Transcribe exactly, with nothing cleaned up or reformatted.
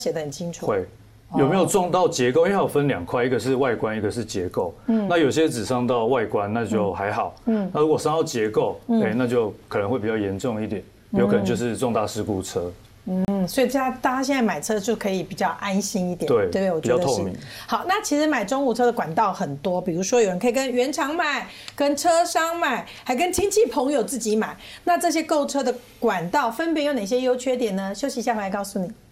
写得很清楚。 会。有没有撞到结构？因为它有分两块，一个是外观，一个是结构。嗯，那有些只伤到外观，那就还好。嗯，那如果伤到结构，哎，那就可能会比较严重一点，有可能就是重大事故车。 嗯，所以大家大家现在买车就可以比较安心一点， 对对，我觉得是比较透明。 好，那其实买中古车的管道很多，比如说有人可以跟原厂买，跟车商买，还跟亲戚朋友自己买。那这些购车的管道分别有哪些优缺点呢？休息一下回来告诉你。